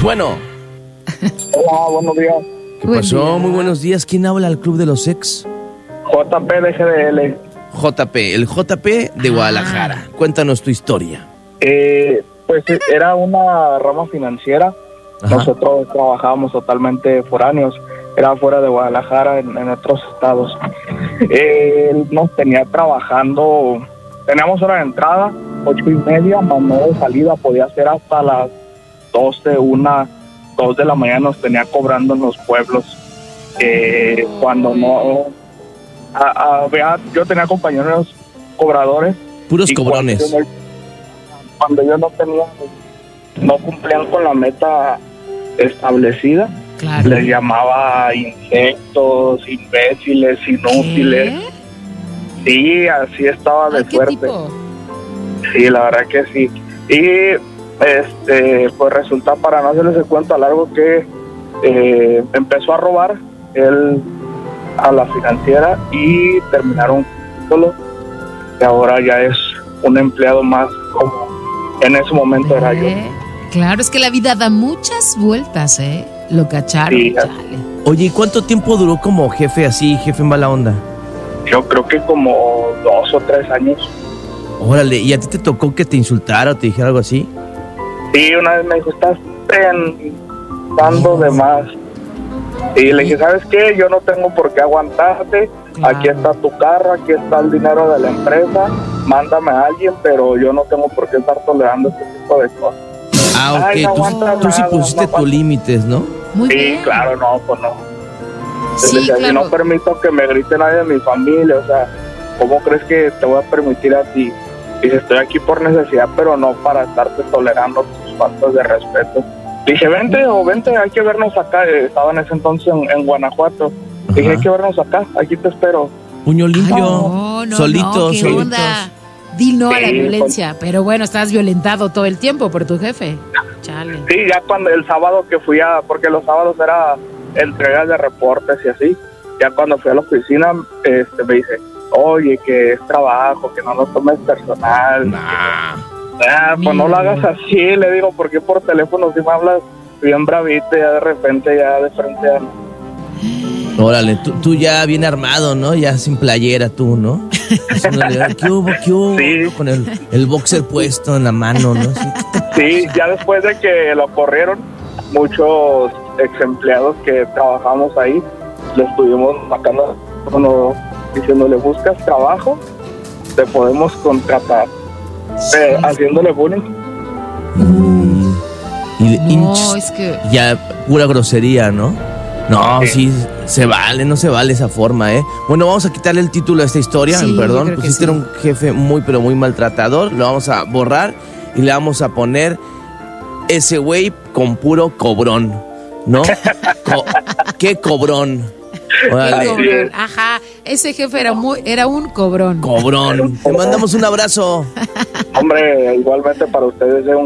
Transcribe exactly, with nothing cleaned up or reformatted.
Bueno. Hola, buenos días. ¿Qué Buen pasó? día. Muy buenos días. ¿Quién habla al Club de los Ex? J P de G D L. J P, el J P de Ah. Guadalajara. Cuéntanos tu historia. Eh, pues eh, era una rama financiera. Ajá. Nosotros trabajábamos totalmente foráneos. Era fuera de Guadalajara, en, en otros estados. Eh, él nos tenía trabajando. Teníamos hora de entrada, ocho y media, más no de salida. Podía ser hasta las doce, una, dos de la mañana. Nos tenía cobrando en los pueblos. Eh, cuando no. A, a, vea, yo tenía compañeros cobradores. Puros y cobrones. Cuando yo, cuando yo no tenía, no cumplían con la meta establecida, Claro. les llamaba insectos, imbéciles, inútiles. ¿Qué? Sí, así estaba de Ay, ¿qué fuerte. tipo? Sí, la verdad que sí. Y este, pues resulta, para no hacerles el cuento largo, que eh, empezó a robar él a la financiera y terminaron solo. Y ahora ya es un empleado más, como en ese momento era yo. ¿Eh? Claro, es que la vida da muchas vueltas, ¿eh? Lo cacharon. Sí, chale. Oye, ¿y cuánto tiempo duró como jefe así, jefe en mala onda? Yo creo que como dos o tres años. Órale, ¿y a ti te tocó que te insultara o te dijera algo así? Sí, una vez me dijo, estás pensando de más. Y le dije, ¿sabes qué? Yo no tengo por qué aguantarte. Claro. Aquí está tu carro, aquí está el dinero de la empresa. Mándame a alguien, pero yo no tengo por qué estar tolerando este tipo de cosas. Ah, ok, Ay, no tú, aguantas tú sí nada, pusiste no tus aguantas. límites, ¿no? Muy Sí, bien. claro, no, pues no. Sí, Le decía, claro. si no permito que me grite nadie de mi familia, o sea, ¿cómo crees que te voy a permitir a ti? Dice, estoy aquí por necesidad, pero no para estarte tolerando tus faltas de respeto. Dije, vente o vente, hay que vernos acá. Eh, Estaba en ese entonces en, en Guanajuato. Dije, Ajá. hay que vernos acá, aquí te espero. Puño Ay, limpio, no, no, solitos, no, ¿qué solitos. onda? Di no a la Sí, violencia, pero bueno, estás violentado todo el tiempo por tu jefe. Chale. Sí, ya cuando el sábado que fui a, porque los sábados era entregas de reportes y así, ya cuando fui a la oficina, este, me dice, oye, que es trabajo, que no lo tomes personal. Nah. Ah, pues no lo Mira. hagas así, le digo, porque por teléfono si me hablas bien bravito, ya de repente, ya de frente, ya no. Órale, tú, tú ya bien armado, ¿no? Ya sin playera tú, ¿no? Haciéndole, ¿qué hubo, qué hubo? Sí. Con el, el boxer puesto en la mano, ¿no? Sí. Sí, ya después de que lo corrieron, muchos ex empleados que trabajamos ahí, le estuvimos sacando, bueno, diciéndole, ¿buscas trabajo? Te podemos contratar. Eh, haciéndole bullying. Y No, inch, es que ya pura grosería, ¿no? No, Sí. sí, se vale, no se vale esa forma, ¿eh? Bueno, vamos a quitarle el título a esta historia, Sí, yo perdón. creo Pues que este era sí. un jefe muy, pero muy maltratador. Lo vamos a borrar y le vamos a poner ese güey con puro cobrón, ¿no? Co- ¿Qué cobrón? qué Órale, cobrón. Ajá, ese jefe era muy, era un cobrón. cobrón. Te mandamos un abrazo. Hombre, igualmente para ustedes es un